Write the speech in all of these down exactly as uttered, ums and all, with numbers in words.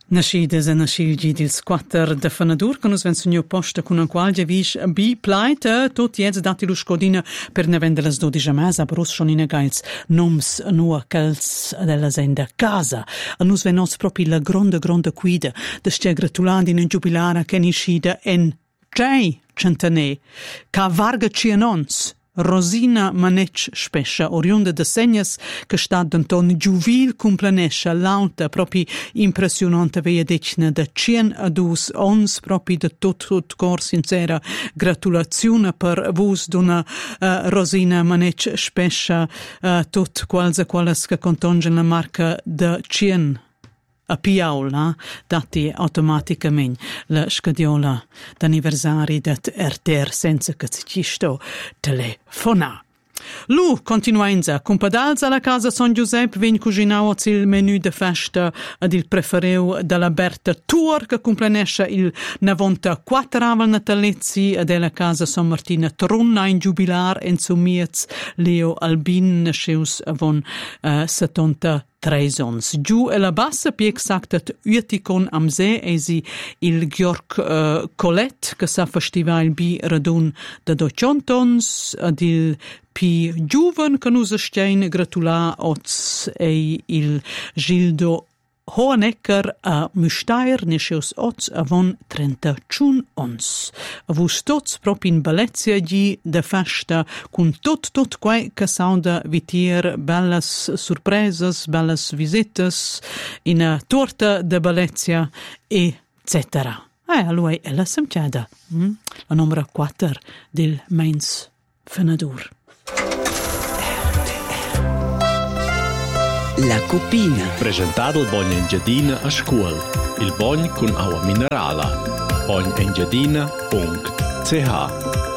Nascides e nascilgi dils quattr de Fanadur, che nos ven sogno posta con un qualge vis bi pleit, tot jetz dati lo scodina per ne vendelas dodici mesa, bros schon in gails noms nua cals della senda casa. A nos ven nos propi la gronda gronda cuida de ste gratulandi in jubilara che niscida en tjei centane, ca varga cianons, Rosina Manec spescia, oriunda de segnas che sta d'anton giuvil cumplenescia lauta propi impressionante veia decina de cien adus ons propi de tot tot cor sincera gratulazione per vos d'una uh, Rosina Manec spescia uh, tot quals e quales che contongen la marca de cien a Piaul, eh? Dati automaticamente la scadiola d'anniversari dat erter senza che ci sto telefona. Lu continuenza compadals alla casa San Giuseppe vegn cucinau il menù de festa ad il prefereu della Berta Tour che complenesce il novantaquattro aval natalizzi ad la casa San Martina tronna in jubilar en sumiez Leo Albin nasceus avon uh, settanta Tres ons. Giù e la bassa, più exactat uticon am se, esi il Georg uh, Collet, che sa festiva il bi radun da docentons, ad il pi giuven, che nusa stein gratula oz e il Gildo Hohenecker a Müstair nesceus oz avon trentaciun ons. Avus tots propin bellezia gi de festa, cun tot tot quai che sauda vitier bellas surpresas, bellas visitas, in a torta de bellezia, eccetera. Eh, allora è la semtiada, hm? La numero quattro del Mainz Fanadur. La Copina. Presentato il Bogn Engiadina a scuola. Il Bogn con acqua minerale. bogn engiadina punto c h.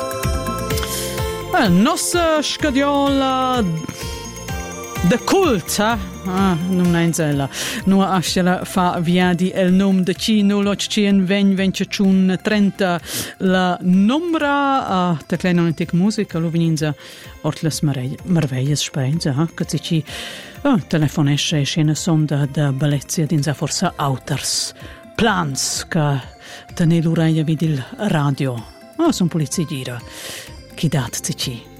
La nostra scadiola de cult, eh? Ah, non è zella. No ascela fa viadi il nome de cino lo cien ven venciun trenta la numra a te kleine antic musica lo vininza ortles marveglies spenza, ha che ci oh, telefonesce e scena sonda da bellezia dinza forsa auters plans che teneluraia vid il radio. Ah, son polizia gira. Chi dat ci